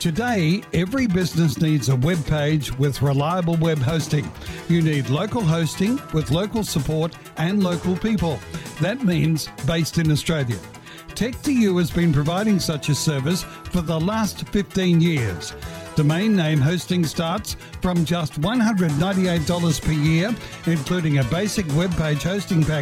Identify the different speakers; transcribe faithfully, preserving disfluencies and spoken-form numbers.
Speaker 1: Today, every business needs a web page with reliable web hosting. You need local hosting with local support and local people. That means based in Australia. tech two u has been providing such a service for the last fifteen years. Domain name hosting starts from just one hundred ninety-eight dollars per year, including a basic web page hosting package